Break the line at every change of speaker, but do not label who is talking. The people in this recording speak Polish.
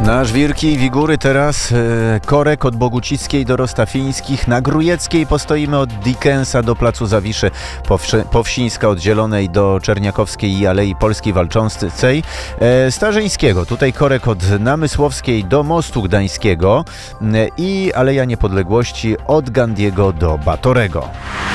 Na Żwirki i Wigury teraz korek od Bogucickiej do Rostafińskich. Na Grujeckiej postoimy od Dickensa do Placu Zawiszy, Powsińska od Zielonej do Czerniakowskiej i Alei Polskiej Walczącej. Starzyńskiego, tutaj korek od Namysłowskiej do Mostu Gdańskiego i Aleja Niepodległości od Gandiego do Batorego.